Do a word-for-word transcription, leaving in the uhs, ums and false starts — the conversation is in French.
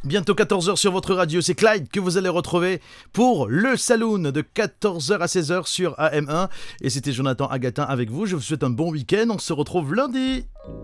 Bientôt quatorze heures sur votre radio, c'est Clyde que vous allez retrouver pour le Saloon de quatorze heures à seize heures sur A M un. Et c'était Jonathan Agatin avec vous, je vous souhaite un bon week-end, on se retrouve lundi.